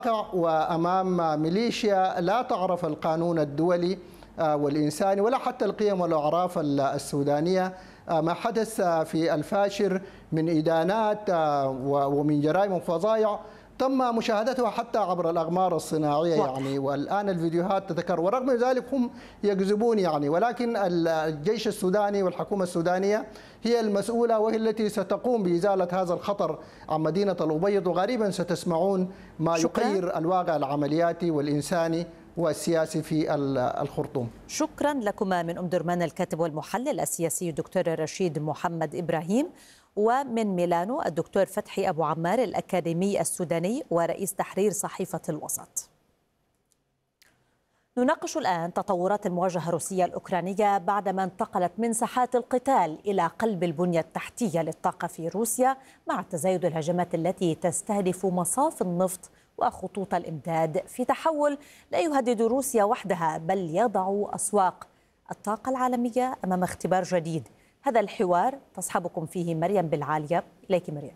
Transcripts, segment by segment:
وأمام ميليشيا لا تعرف القانون الدولي والإنساني ولا حتى القيم والأعراف السودانية. ما حدث في الفاشر من إدانات ومن جرائم وفظائع تم مشاهدتها حتى عبر الأقمار الصناعية يعني، والآن الفيديوهات تتكرر، ورغم ذلك هم يكذبون يعني. ولكن الجيش السوداني والحكومة السودانية هي المسؤولة وهي التي ستقوم بإزالة هذا الخطر عن مدينة الأبيض، وغالبا ستسمعون ما يغير الواقع العملياتي والإنساني والسياسي في الخرطوم. شكرا لكما من درمان الكاتب والمحلل السياسي الدكتور رشيد محمد إبراهيم، ومن ميلانو الدكتور فتحي أبو عمار الأكاديمي السوداني ورئيس تحرير صحيفة الوسط. نناقش الآن تطورات المواجهة الروسية الأوكرانية بعدما انتقلت من ساحات القتال إلى قلب البنية التحتية للطاقة في روسيا، مع تزايد الهجمات التي تستهدف مصاف النفط وخطوط الإمداد، في تحول لا يهدد روسيا وحدها بل يضع أسواق الطاقة العالمية أمام اختبار جديد. هذا الحوار تصحبكم فيه مريم بالعالية. إليك مريم.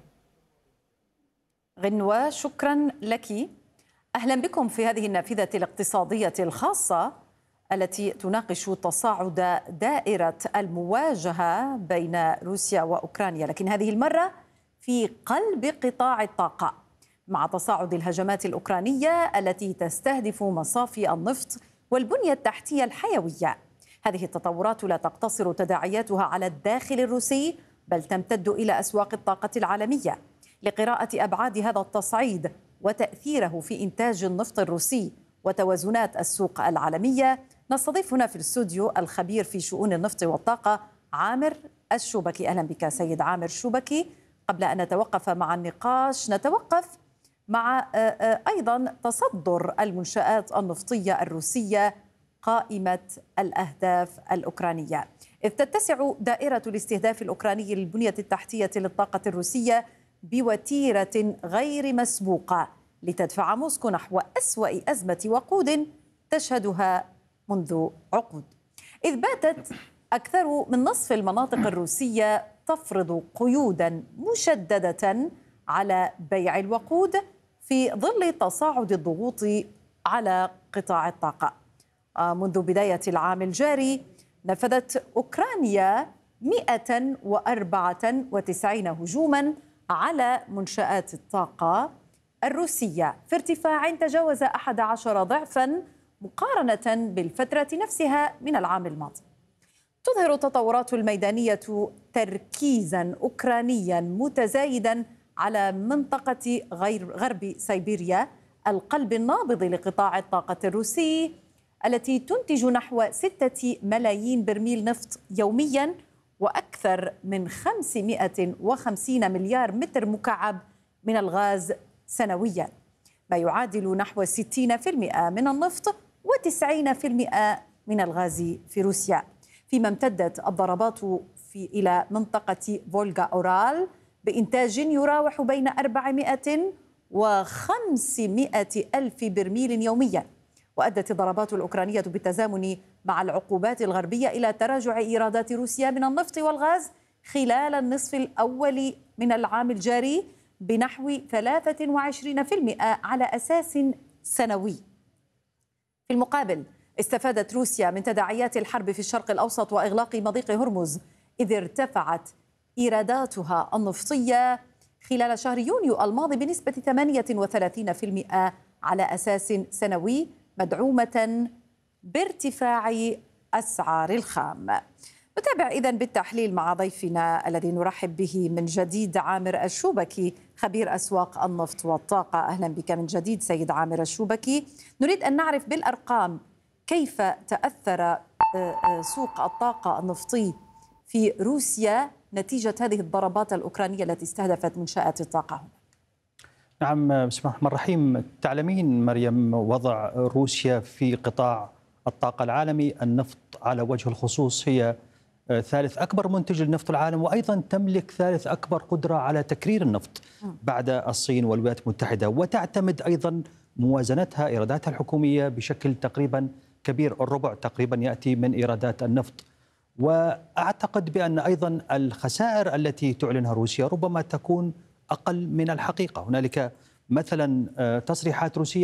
غنوة، شكرا لك. أهلا بكم في هذه النافذة الاقتصادية الخاصة التي تناقش تصاعد دائرة المواجهة بين روسيا وأوكرانيا، لكن هذه المرة في قلب قطاع الطاقة، مع تصاعد الهجمات الأوكرانية التي تستهدف مصافي النفط والبنية التحتية الحيوية. هذه التطورات لا تقتصر تداعياتها على الداخل الروسي بل تمتد إلى أسواق الطاقة العالمية. لقراءة أبعاد هذا التصعيد وتأثيره في إنتاج النفط الروسي وتوازنات السوق العالمية، نستضيف هنا في الاستوديو الخبير في شؤون النفط والطاقة عامر الشوبكي. أهلا بك سيد عامر الشوبكي. قبل أن نتوقف مع النقاش نتوقف مع أيضا تصدر المنشآت النفطية الروسية قائمة الأهداف الأوكرانية، إذ تتسع دائرة الاستهداف الأوكراني للبنية التحتية للطاقة الروسية بوتيرة غير مسبوقة لتدفع موسكو نحو أسوأ أزمة وقود تشهدها منذ عقود، إذ باتت أكثر من نصف المناطق الروسية تفرض قيودا مشددة على بيع الوقود في ظل تصاعد الضغوط على قطاع الطاقة. منذ بداية العام الجاري نفذت أوكرانيا 194 هجوما على منشآت الطاقة الروسية في ارتفاع تجاوز 11 ضعفا مقارنة بالفترة نفسها من العام الماضي. تظهر التطورات الميدانية تركيزا أوكرانيا متزايدا على منطقة غرب سيبيريا، القلب النابض لقطاع الطاقة الروسي، التي تنتج نحو 6 ملايين برميل نفط يوميا وأكثر من 550 مليار متر مكعب من الغاز سنويا، ما يعادل نحو 60% من النفط و90% من الغاز في روسيا. فيما امتدت الضربات إلى منطقة فولغا أورال بإنتاج يراوح بين 400 و500 ألف برميل يوميا. وأدت الضربات الأوكرانية بالتزامن مع العقوبات الغربية إلى تراجع إيرادات روسيا من النفط والغاز خلال النصف الأول من العام الجاري بنحو 23% على أساس سنوي. في المقابل استفادت روسيا من تداعيات الحرب في الشرق الأوسط وإغلاق مضيق هرمز، إذ ارتفعت إيراداتها النفطية خلال شهر يونيو الماضي بنسبة 38% على أساس سنوي، مدعومة بارتفاع أسعار الخام. نتابع إذن بالتحليل مع ضيفنا الذي نرحب به من جديد عامر الشوبكي، خبير أسواق النفط والطاقة. أهلا بك من جديد سيد عامر الشوبكي. نريد أن نعرف بالأرقام كيف تأثر سوق الطاقة النفطي في روسيا نتيجة هذه الضربات الأوكرانية التي استهدفت منشآت الطاقة هنا. نعم، بسم الله الرحمن الرحيم. تعلمين مريم وضع روسيا في قطاع الطاقة العالمي، النفط على وجه الخصوص هي ثالث أكبر منتج للنفط العالم، وأيضا تملك ثالث أكبر قدرة على تكرير النفط بعد الصين والولايات المتحدة، وتعتمد أيضا موازنتها إيراداتها الحكومية بشكل تقريبا كبير، الربع تقريبا يأتي من إيرادات النفط. وأعتقد بأن أيضا الخسائر التي تعلنها روسيا ربما تكون أقل من الحقيقة. هنالك مثلا تصريحات روسية